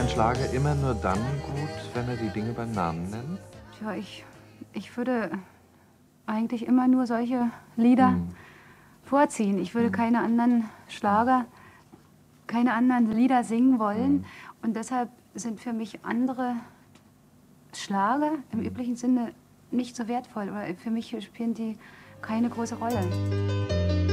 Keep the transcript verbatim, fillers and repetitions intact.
Schlager immer nur dann gut, wenn er die Dinge beim Namen nennt? Tja, ich ich würde eigentlich immer nur solche Lieder Mhm. vorziehen. Ich würde Mhm. keine anderen Schlager, keine anderen Lieder singen wollen. Mhm. Und deshalb sind für mich andere Schlager im Mhm. üblichen Sinne nicht so wertvoll. Oder für mich spielen die keine große Rolle.